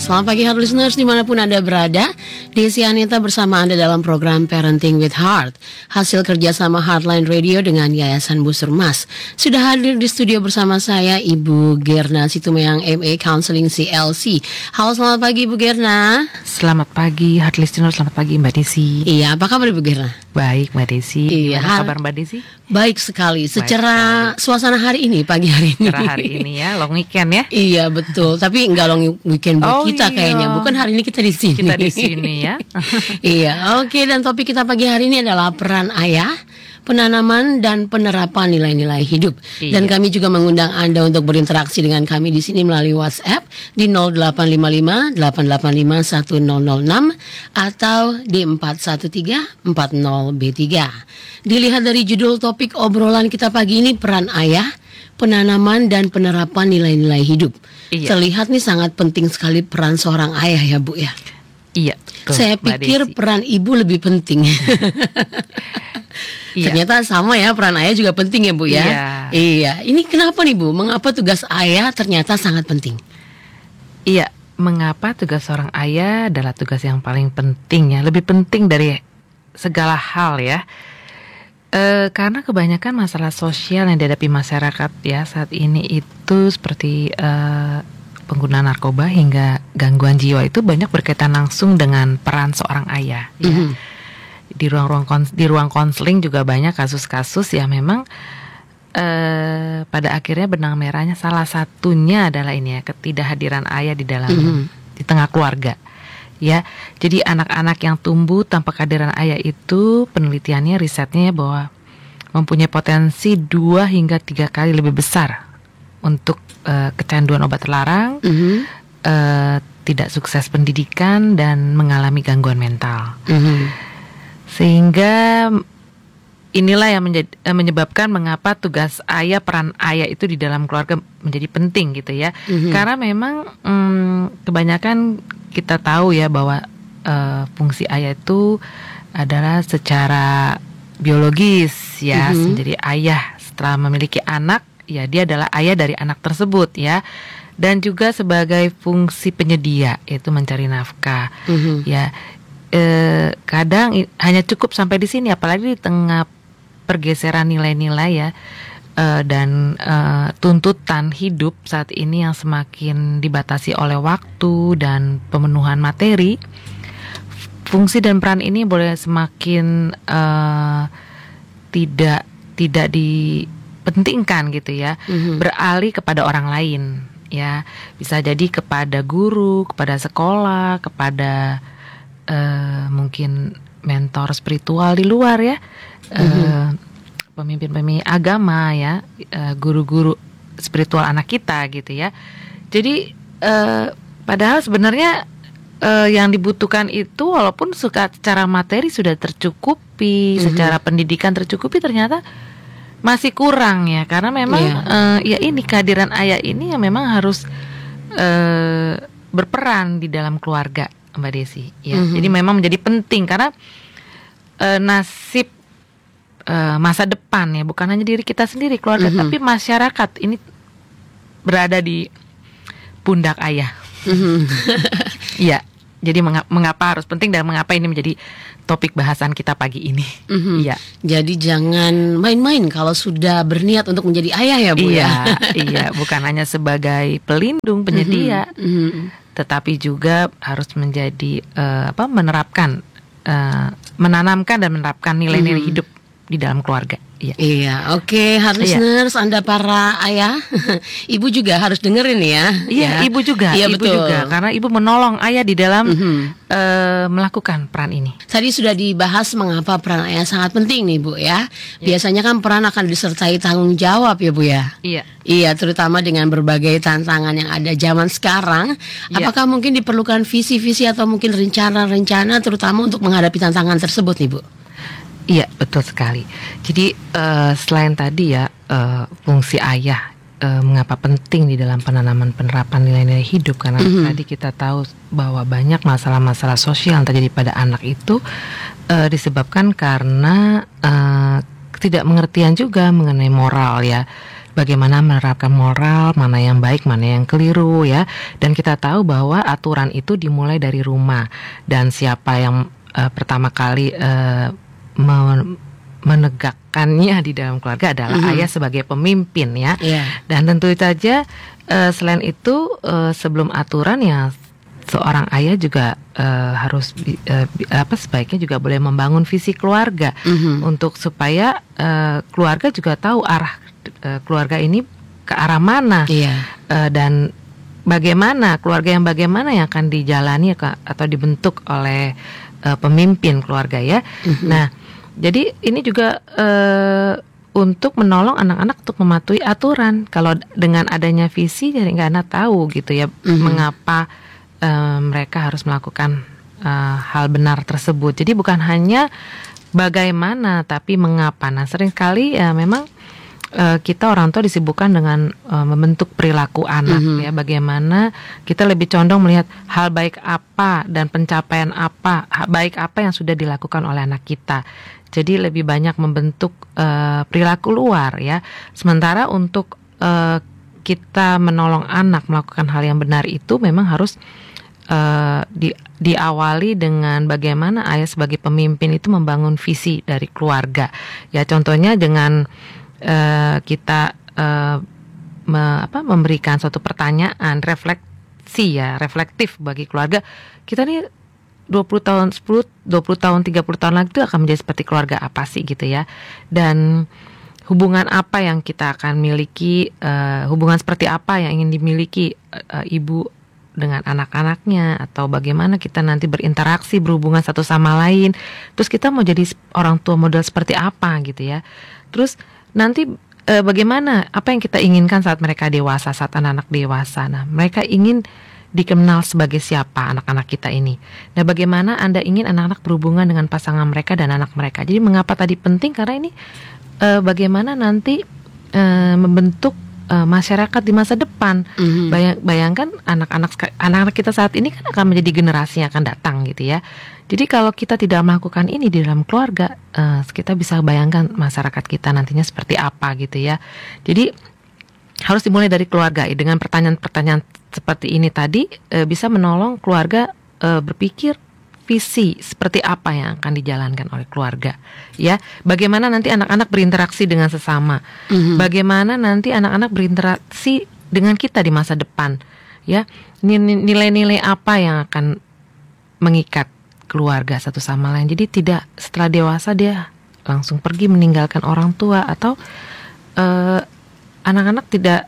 selamat pagi hard listeners dimanapun Anda berada. Desi Anita bersama Anda dalam program Parenting with Heart, hasil kerjasama Heartline Radio dengan Yayasan Busur Mas. Sudah hadir di studio bersama saya Ibu Gerna Situmeyang MA Counseling CLC. Halo, selamat pagi Ibu Gerna. Selamat pagi hard listeners, selamat pagi Mbak Desi. Iya, apa kabar Ibu Gerna? Baik Mbak Desi. Iya, gimana kabar Mbak Desi? Baik sekali. Secara suasana hari ini, pagi hari ini. Secara hari ini ya, long weekend ya. Iya betul, tapi enggak long weekend buat kita kayaknya. Bukan hari ini kita di sini. Kita di sini ya. Iya, oke. Dan topik kita pagi hari ini adalah peran ayah, penanaman dan penerapan nilai-nilai hidup. Iya. Dan kami juga mengundang Anda untuk berinteraksi dengan kami di sini melalui WhatsApp di 0855 885 1006 atau di 413 40B3. Dilihat dari judul topik obrolan kita pagi ini, peran ayah, penanaman dan penerapan nilai-nilai hidup. Iya. Terlihat nih sangat penting sekali peran seorang ayah ya Bu ya. Iya. Betul, Saya Mbak pikir Desi. peran ibu lebih penting. Iya. Ternyata sama ya, peran ayah juga penting ya Bu ya. Iya. Iya. Ini kenapa nih Bu? Mengapa tugas ayah ternyata sangat penting? Iya, mengapa tugas seorang ayah adalah tugas yang paling penting ya, lebih penting dari segala hal ya. Karena kebanyakan masalah sosial yang dihadapi masyarakat ya saat ini itu seperti pengguna narkoba hingga gangguan jiwa itu banyak berkaitan langsung dengan peran seorang ayah. Ya. Di ruang konseling juga banyak kasus-kasus yang memang pada akhirnya benang merahnya salah satunya adalah ini ya, ketidakhadiran ayah di dalam di tengah keluarga. Ya, jadi anak-anak yang tumbuh tanpa kehadiran ayah itu penelitiannya, risetnya bahwa mempunyai potensi 2 hingga 3 kali lebih besar untuk kecanduan obat terlarang, tidak sukses pendidikan dan mengalami gangguan mental. Sehingga inilah yang menyebabkan mengapa tugas ayah, peran ayah itu di dalam keluarga menjadi penting gitu ya. Karena memang kebanyakan kita tahu ya bahwa fungsi ayah itu adalah secara biologis ya. Jadi ayah setelah memiliki anak ya dia adalah ayah dari anak tersebut ya. Dan juga sebagai fungsi penyedia yaitu mencari nafkah ya. Kadang hanya cukup sampai di sini, apalagi di tengah pergeseran nilai-nilai ya dan tuntutan hidup saat ini yang semakin dibatasi oleh waktu dan pemenuhan materi. Fungsi dan peran ini boleh semakin tidak dipentingkan gitu ya, beralih kepada orang lain ya, bisa jadi kepada guru, kepada sekolah, kepada mungkin mentor spiritual di luar ya, pemimpin-pemimpin agama ya, guru-guru spiritual anak kita gitu ya. Jadi padahal sebenarnya yang dibutuhkan itu walaupun secara materi sudah tercukupi, secara pendidikan tercukupi, ternyata masih kurang ya, karena memang ya ini kehadiran ayah ini yang memang harus berperan di dalam keluarga Mbak Desi ya. Jadi memang menjadi penting karena nasib masa depan ya, bukan hanya diri kita sendiri keluarga, tapi masyarakat ini berada di pundak ayah. Ya, jadi mengapa harus penting dan mengapa ini menjadi topik bahasan kita pagi ini. Iya. Jadi jangan main-main kalau sudah berniat untuk menjadi ayah ya Bu ya. Iya, bukan hanya sebagai pelindung, penyedia, tetapi juga harus menjadi menerapkan, menanamkan dan menerapkan nilai-nilai hidup di dalam keluarga. Iya, oke, hard listeners, Anda para ayah, ibu juga harus dengerin ya. Iya, ibu juga, iya, ibu betul. juga, karena ibu menolong ayah di dalam melakukan peran ini. Tadi sudah dibahas mengapa peran ayah sangat penting nih Bu ya. Biasanya kan peran akan disertai tanggung jawab ya Bu ya. Iya. Iya, terutama dengan berbagai tantangan yang ada zaman sekarang. Apakah mungkin diperlukan visi-visi atau mungkin rencana-rencana terutama untuk menghadapi tantangan tersebut nih Bu? Iya, betul sekali. Jadi selain tadi ya fungsi ayah, mengapa penting di dalam penanaman penerapan nilai-nilai hidup, karena tadi kita tahu bahwa banyak masalah-masalah sosial yang terjadi pada anak itu disebabkan karena ketidakmengertian juga mengenai moral ya, bagaimana menerapkan moral, mana yang baik, mana yang keliru ya. Dan kita tahu bahwa aturan itu dimulai dari rumah, dan siapa yang pertama kali menegakkannya di dalam keluarga adalah ayah sebagai pemimpin ya. Dan tentu saja selain itu sebelum aturan ya, seorang ayah juga harus sebaiknya juga boleh membangun visi keluarga untuk supaya keluarga juga tahu arah keluarga ini ke arah mana dan bagaimana keluarga yang bagaimana yang akan dijalani atau dibentuk oleh pemimpin keluarga ya. Nah, jadi ini juga untuk menolong anak-anak untuk mematuhi aturan. Kalau dengan adanya visi, jadi anak tahu gitu ya mengapa mereka harus melakukan hal benar tersebut. Jadi bukan hanya bagaimana, tapi mengapa. Nah, seringkali ya memang kita orang tua disibukkan dengan membentuk perilaku anak ya. Bagaimana kita lebih condong melihat hal baik apa dan pencapaian apa, baik apa yang sudah dilakukan oleh anak kita. Jadi lebih banyak membentuk perilaku luar ya. Sementara untuk kita menolong anak melakukan hal yang benar itu memang harus diawali dengan bagaimana ayah sebagai pemimpin itu membangun visi dari keluarga. Ya contohnya dengan kita memberikan suatu pertanyaan reflektif bagi keluarga. Kita nih 20 tahun, 10, 20 tahun, 30 tahun lagi itu akan menjadi seperti keluarga apa sih gitu ya. Dan hubungan apa yang kita akan miliki, hubungan seperti apa yang ingin dimiliki ibu dengan anak-anaknya, atau bagaimana kita nanti berinteraksi, berhubungan satu sama lain. Terus kita mau jadi orang tua model seperti apa gitu ya. Terus nanti bagaimana, apa yang kita inginkan saat mereka dewasa, saat anak-anak dewasa. Nah, mereka ingin dikenal sebagai siapa anak-anak kita ini. Nah, bagaimana Anda ingin anak-anak berhubungan dengan pasangan mereka dan anak mereka. Jadi mengapa tadi penting? Karena ini bagaimana nanti membentuk masyarakat di masa depan. Bayangkan anak-anak kita saat ini kan akan menjadi generasi yang akan datang gitu ya. Jadi kalau kita tidak melakukan ini di dalam keluarga, kita bisa bayangkan masyarakat kita nantinya seperti apa gitu ya. Jadi harus dimulai dari keluarga. Dengan pertanyaan-pertanyaan seperti ini tadi bisa menolong keluarga berpikir visi seperti apa yang akan dijalankan oleh keluarga ya. Bagaimana nanti anak-anak berinteraksi dengan sesama, bagaimana nanti anak-anak berinteraksi dengan kita di masa depan ya. Nilai-nilai apa yang akan mengikat keluarga satu sama lain. Jadi tidak setelah dewasa dia langsung pergi meninggalkan orang tua, atau anak-anak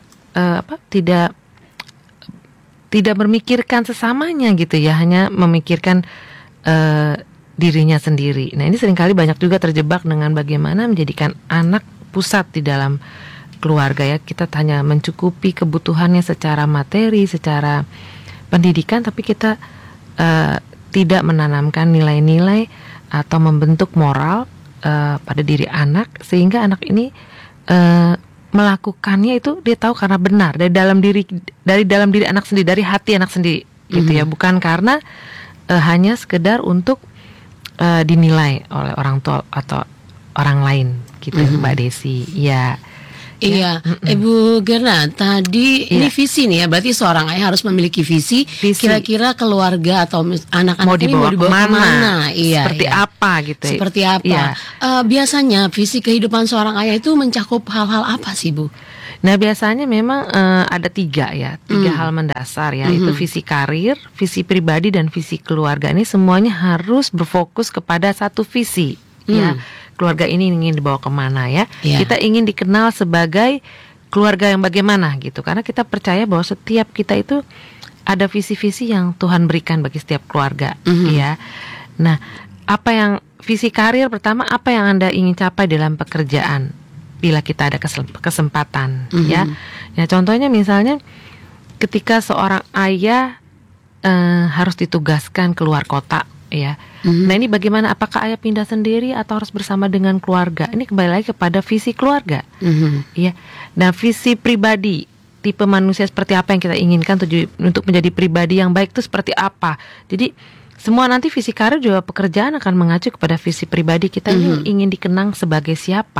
tidak memikirkan sesamanya gitu ya, hanya memikirkan dirinya sendiri. Nah, ini seringkali banyak juga terjebak dengan bagaimana menjadikan anak pusat di dalam keluarga ya. Kita hanya mencukupi kebutuhannya secara materi, secara pendidikan, tapi kita tidak menanamkan nilai-nilai atau membentuk moral pada diri anak, sehingga anak ini melakukannya itu dia tahu karena benar dari dalam diri anak sendiri, dari hati anak sendiri gitu ya, bukan karena hanya sekedar untuk dinilai oleh orang tua atau orang lain gitu Mbak Desi ya. Iya, Ibu Gerna, tadi ini visi nih ya, berarti seorang ayah harus memiliki visi. Kira-kira keluarga atau anak-anak mau ini mau dibawa kemana? Iya, seperti apa gitu. Seperti apa? Biasanya visi kehidupan seorang ayah itu mencakup hal-hal apa sih, Bu? Nah, biasanya memang ada tiga hal mendasar ya. Itu visi karir, visi pribadi, dan visi keluarga. Ini semuanya harus berfokus kepada satu visi ya. Keluarga ini ingin dibawa kemana ya. Kita ingin dikenal sebagai keluarga yang bagaimana gitu. Karena kita percaya bahwa setiap kita itu ada visi-visi yang Tuhan berikan bagi setiap keluarga ya. Nah, apa yang visi karir pertama, apa yang Anda ingin capai dalam pekerjaan bila kita ada kesempatan ya. Ya, contohnya misalnya ketika seorang ayah harus ditugaskan keluar kota ya. Nah, ini bagaimana, apakah ayah pindah sendiri atau harus bersama dengan keluarga? Ini kembali lagi kepada visi keluarga ya. Nah, visi pribadi, tipe manusia seperti apa yang kita inginkan untuk menjadi pribadi yang baik itu seperti apa. Jadi semua nanti visi karir juga pekerjaan akan mengacu kepada visi pribadi kita. Ini ingin dikenang sebagai siapa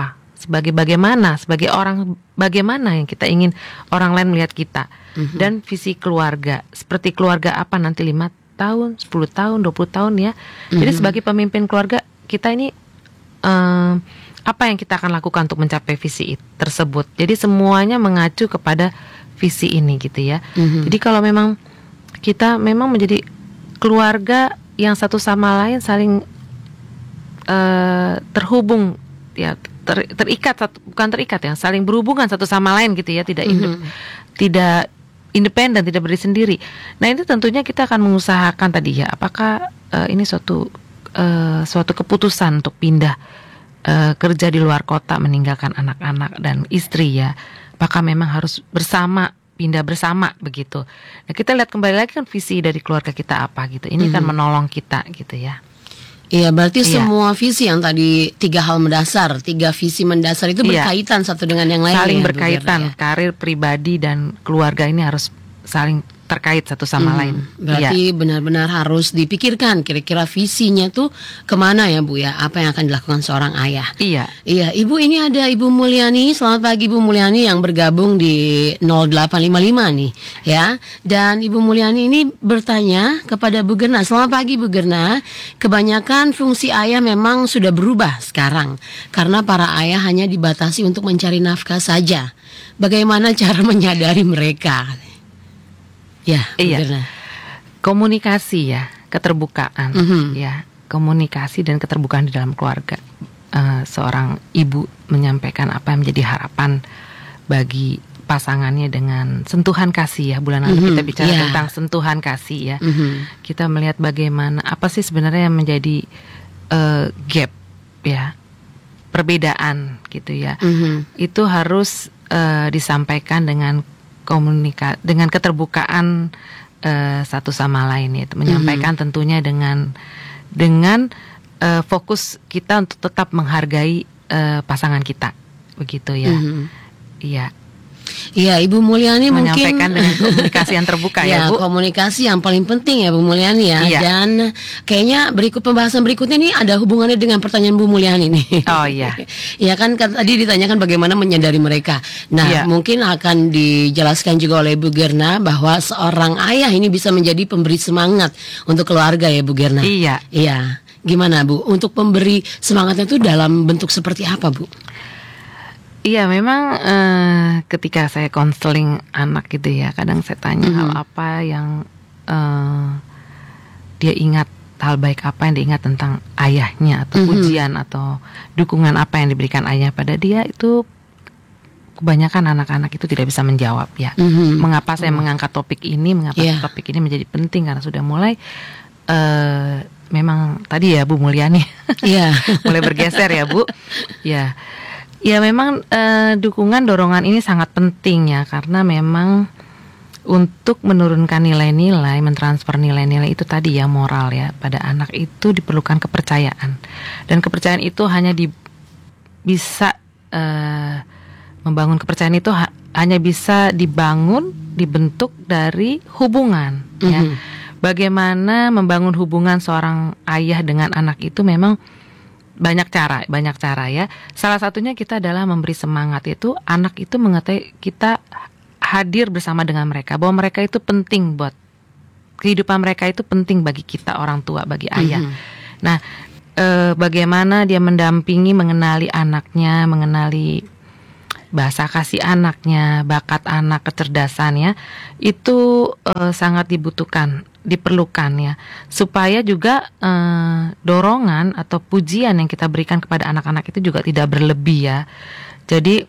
sebagai bagaimana, sebagai orang bagaimana yang kita ingin orang lain melihat kita. Dan visi keluarga, seperti keluarga apa nanti 5 tahun, 10 tahun, 20 tahun ya. Jadi sebagai pemimpin keluarga kita ini apa yang kita akan lakukan untuk mencapai visi tersebut. Jadi semuanya mengacu kepada visi ini gitu ya. Jadi kalau memang kita memang menjadi keluarga yang satu sama lain saling terhubung ya, terikat, bukan terikat ya, saling berhubungan satu sama lain gitu ya, tidak independen, tidak berdiri sendiri. Nah itu tentunya kita akan mengusahakan tadi ya, apakah ini suatu keputusan untuk pindah kerja di luar kota, meninggalkan anak-anak dan istri ya, apakah memang harus bersama, pindah bersama begitu. Nah kita lihat kembali lagi kan visi dari keluarga kita apa gitu. Ini kan menolong kita gitu ya. Iya, berarti semua visi yang tadi 3 hal mendasar, 3 visi mendasar itu berkaitan satu dengan yang lain. Saling ya, berkaitan, ya? Karir pribadi dan keluarga ini harus saling terkait satu sama lain. Berarti benar-benar harus dipikirkan kira-kira visinya tuh kemana ya Bu ya, apa yang akan dilakukan seorang ayah. Iya, Ibu, ini ada Ibu Mulyani. Selamat pagi Ibu Mulyani yang bergabung di 0855 nih ya. Dan Ibu Mulyani ini bertanya kepada Bu Gerna. Selamat pagi Bu Gerna. Kebanyakan fungsi ayah memang sudah berubah sekarang karena para ayah hanya dibatasi untuk mencari nafkah saja. Bagaimana cara menyadari mereka? Ya, iya. Komunikasi ya, keterbukaan ya, komunikasi dan keterbukaan di dalam keluarga. Seorang ibu menyampaikan apa yang menjadi harapan bagi pasangannya dengan sentuhan kasih ya. Bulan lalu kita bicara tentang sentuhan kasih ya. Kita melihat bagaimana apa sih sebenarnya yang menjadi gap ya, perbedaan gitu ya. Itu harus disampaikan dengan dengan keterbukaan satu sama lain, yaitu menyampaikan tentunya dengan fokus kita untuk tetap menghargai pasangan kita, begitu ya. Iya, Ibu Mulyani menyampaikan mungkin dengan komunikasi yang terbuka ya, Bu. Komunikasi yang paling penting ya Bu Mulyani ya. Dan kayaknya pembahasan berikutnya nih ada hubungannya dengan pertanyaan Bu Mulyani nih. Oh iya. Ya kan tadi ditanyakan bagaimana menyadari mereka. Nah, mungkin akan dijelaskan juga oleh Bu Gerna bahwa seorang ayah ini bisa menjadi pemberi semangat untuk keluarga ya Bu Gerna. Iya. Gimana Bu? Untuk pemberi semangatnya itu dalam bentuk seperti apa Bu? Iya, memang ketika saya konseling anak gitu ya, kadang saya tanya hal apa yang dia ingat, hal baik apa yang dia ingat tentang ayahnya, atau pujian atau dukungan apa yang diberikan ayah pada dia. Itu kebanyakan anak-anak itu tidak bisa menjawab ya. Mengapa saya mengangkat topik ini, topik ini menjadi penting, karena sudah mulai memang tadi ya Bu Mulyani mulai bergeser ya Bu. Ya memang dukungan, dorongan ini sangat penting ya, karena memang untuk menurunkan nilai-nilai, mentransfer nilai-nilai itu tadi ya, moral ya, pada anak itu diperlukan kepercayaan. Dan kepercayaan itu hanya bisa membangun kepercayaan itu hanya bisa dibentuk dari hubungan ya. Bagaimana membangun hubungan seorang ayah dengan anak itu memang banyak cara ya. Salah satunya kita adalah memberi semangat, itu anak itu mengetahui kita hadir bersama dengan mereka, bahwa mereka itu penting buat kehidupan mereka, itu penting bagi kita orang tua, bagi ayah. Nah, bagaimana dia mendampingi, mengenali anaknya, mengenali bahasa kasih anaknya, bakat anak, kecerdasannya, itu sangat diperlukan ya, supaya juga dorongan atau pujian yang kita berikan kepada anak-anak itu juga tidak berlebih ya. Jadi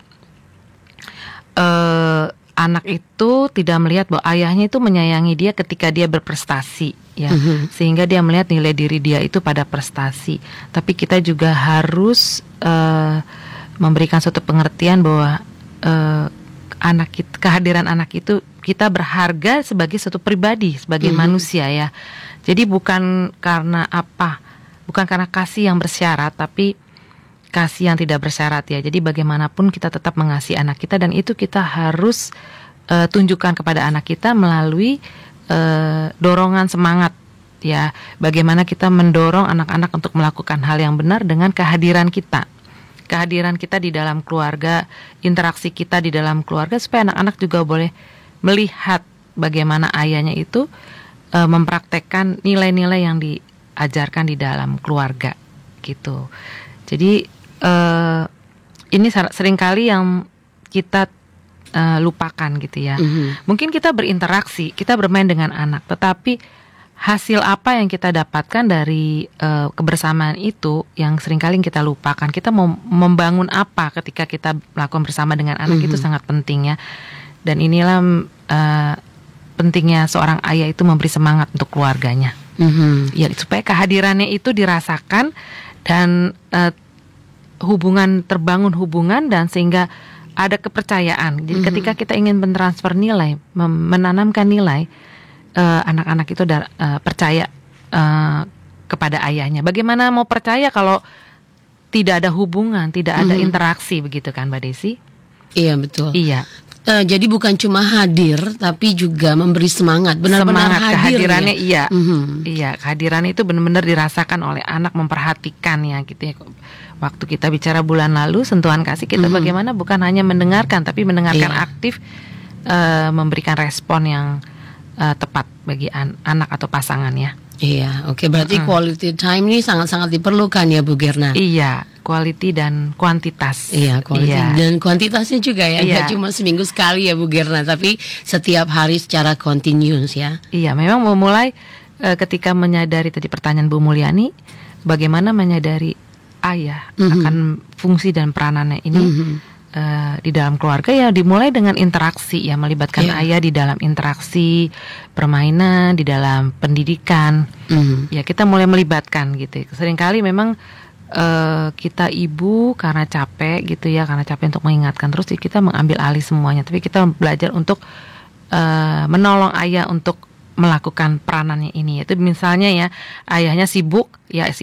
anak itu tidak melihat bahwa ayahnya itu menyayangi dia ketika dia berprestasi ya, sehingga dia melihat nilai diri dia itu pada prestasi. Tapi kita juga harus memberikan suatu pengertian bahwa kehadiran anak itu, kita berharga sebagai suatu pribadi, sebagai manusia ya. Jadi bukan karena kasih yang bersyarat, tapi kasih yang tidak bersyarat ya. Jadi bagaimanapun kita tetap mengasihi anak kita, dan itu kita harus tunjukkan kepada anak kita melalui dorongan semangat ya. Bagaimana kita mendorong anak-anak untuk melakukan hal yang benar dengan kehadiran kita. kehadiran kita di dalam keluarga, interaksi kita di dalam keluarga, supaya anak-anak juga boleh melihat bagaimana ayahnya itu mempraktekkan nilai-nilai yang diajarkan di dalam keluarga gitu. Jadi ini seringkali yang kita lupakan gitu ya. Mungkin kita berinteraksi, kita bermain dengan anak, tetapi hasil apa yang kita dapatkan dari kebersamaan itu yang seringkali kita lupakan. Kita mau membangun apa ketika kita melakukan bersama dengan anak itu sangat penting ya. Dan inilah pentingnya seorang ayah itu memberi semangat untuk keluarganya. Ya, supaya kehadirannya itu dirasakan dan terbangun hubungan, dan sehingga ada kepercayaan. Jadi ketika kita ingin mentransfer nilai, menanamkan nilai, anak-anak itu percaya kepada ayahnya. Bagaimana mau percaya kalau tidak ada hubungan, tidak ada interaksi, begitu kan Mbak Desi? Iya, betul. Iya. Jadi bukan cuma hadir, tapi juga memberi semangat. Benar-benar Semangat hadir kehadirannya, ya? Iya, kehadirannya itu benar-benar dirasakan oleh anak, memperhatikan ya gitu ya. Waktu kita bicara bulan lalu sentuhan kasih, kita bagaimana bukan hanya mendengarkan, tapi mendengarkan aktif, memberikan respon yang tepat bagi anak atau pasangannya. Iya, oke. Berarti quality time ini sangat-sangat diperlukan ya Bu Gerna. Iya, quality dan kuantitas. Iya, quality dan kuantitasnya juga ya. Nggak cuma seminggu sekali ya Bu Gerna, tapi setiap hari secara continuous ya. Iya, memang memulai ketika menyadari tadi pertanyaan Bu Mulyani, bagaimana menyadari ayah akan fungsi dan peranannya ini di dalam keluarga, ya dimulai dengan interaksi ya, melibatkan ayah di dalam interaksi, permainan, di dalam pendidikan. Ya, kita mulai melibatkan gitu. Seringkali memang kita ibu karena capek gitu ya, karena capek untuk mengingatkan terus, kita mengambil alih semuanya. Tapi kita belajar untuk menolong ayah untuk melakukan peranannya ini. Itu misalnya ya, ayahnya sibuk,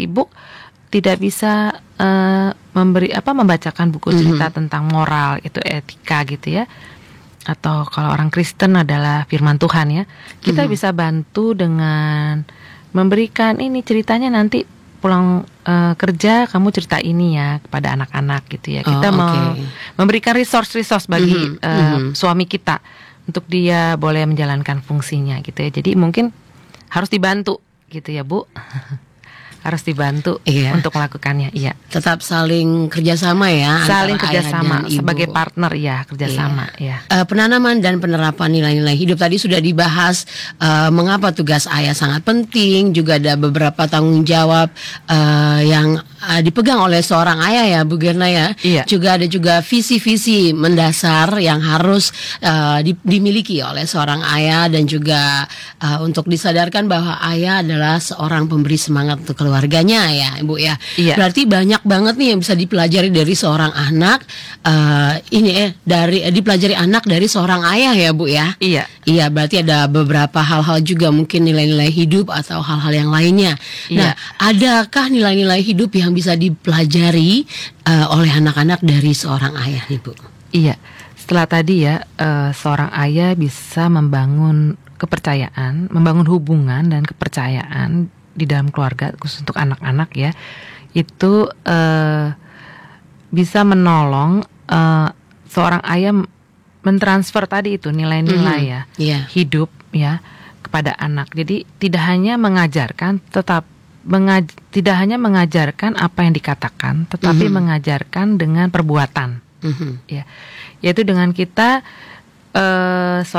tidak bisa membacakan buku cerita tentang moral, itu etika gitu ya. Atau kalau orang Kristen adalah firman Tuhan ya. Kita bisa bantu dengan memberikan ini ceritanya, nanti pulang kerja kamu cerita ini ya kepada anak-anak gitu ya. Kita memberikan resource bagi suami kita untuk dia boleh menjalankan fungsinya gitu ya. Jadi mungkin harus dibantu gitu ya Bu. Harus dibantu untuk melakukannya. Iya. Tetap saling kerjasama ya. Saling kerjasama sebagai partner ya, kerjasama ya. Penanaman dan penerapan nilai-nilai hidup tadi sudah dibahas. Mengapa tugas ayah sangat penting. Juga ada beberapa tanggung jawab yang dipegang oleh seorang ayah ya Bu Gerna ya. Iya. Juga ada juga visi-visi mendasar yang harus dimiliki oleh seorang ayah, dan juga untuk disadarkan bahwa ayah adalah seorang pemberi semangat untuk keluarganya ya Ibu ya. Iya. Berarti banyak banget nih yang bisa dipelajari dari seorang anak, dipelajari anak dari seorang ayah ya Bu ya. Iya. Iya, berarti ada beberapa hal-hal juga, mungkin nilai-nilai hidup atau hal-hal yang lainnya. Nah, adakah nilai-nilai hidup yang bisa dipelajari oleh anak-anak dari seorang ayah nih Bu? Iya. Setelah tadi ya, seorang ayah bisa membangun kepercayaan, membangun hubungan dan kepercayaan di dalam keluarga, khusus untuk anak-anak ya, itu bisa menolong seorang ayah mentransfer tadi itu nilai-nilai hidup ya kepada anak. Jadi tidak hanya mengajarkan, tidak hanya mengajarkan apa yang dikatakan, tetapi mengajarkan dengan perbuatan, ya, yaitu dengan kita